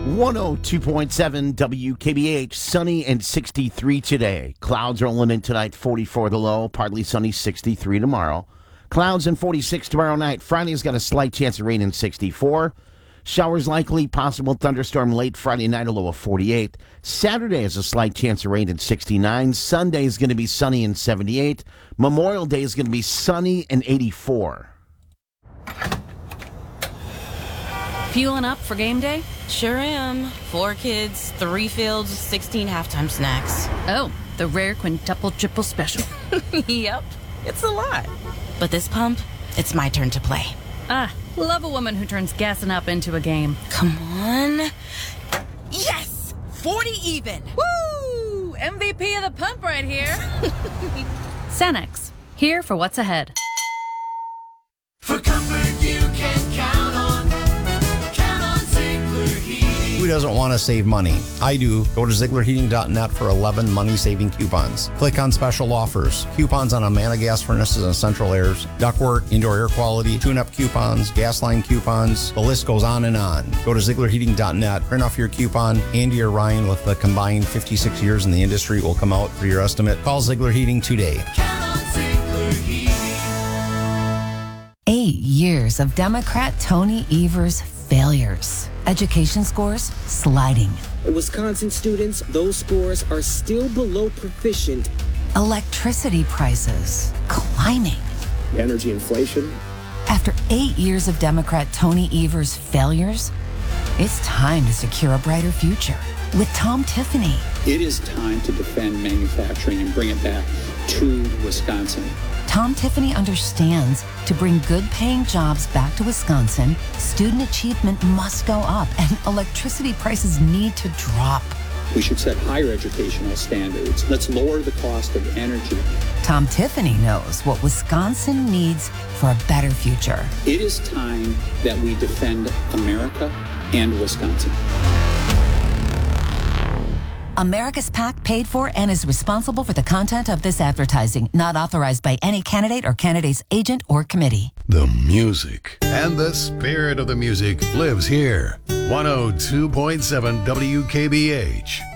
102.7 WKBH, sunny and 63 today. Clouds rolling in tonight, 44 the low, partly sunny, 63 tomorrow. Clouds and 46 tomorrow night. Friday's got a slight chance of rain in 64. Showers likely, possible thunderstorm late Friday night, a low of 48. Saturday has a slight chance of rain in 69. Sunday is going to be sunny in 78. Memorial Day is going to be sunny and 84. Fueling up for game day? Sure am. 4 kids, 3 fields, 16 halftime snacks. Oh, the rare quintuple triple special. Yep, it's a lot. But this pump, it's my turn to play. Love a woman who turns gassing up into a game. Come on. Yes! 40 even. Woo! MVP of the pump right here. Cenex, here for what's ahead. For comfort you can count on Ziegler Heating. Who doesn't want to save money? I do. Go to ZieglerHeating.net for 11 money-saving coupons. Click on special offers. Coupons on Amana gas furnaces and central airs, ductwork, indoor air quality, tune-up coupons, gas line coupons. The list goes on and on. Go to ZieglerHeating.net, print off your coupon. Andy or Ryan with the combined 56 years in the industry will come out for your estimate. Call Ziegler Heating today. Count on Ziegler Heating. 8 years of Democrat Tony Evers' failures. Education scores sliding. Wisconsin students, those scores are still below proficient. Electricity prices climbing. Energy inflation. After 8 years of Democrat Tony Evers' failures, it's time to secure a brighter future with Tom Tiffany. It is time to defend manufacturing and bring it back to Wisconsin. Tom Tiffany understands to bring good-paying jobs back to Wisconsin, student achievement must go up and electricity prices need to drop. We should set higher educational standards. Let's lower the cost of energy. Tom Tiffany knows what Wisconsin needs for a better future. It is time that we defend America and Wisconsin. America's PAC paid for and is responsible for the content of this advertising, not authorized by any candidate or candidate's agent or committee. The music and the spirit of the music lives here. 102.7 WKBH.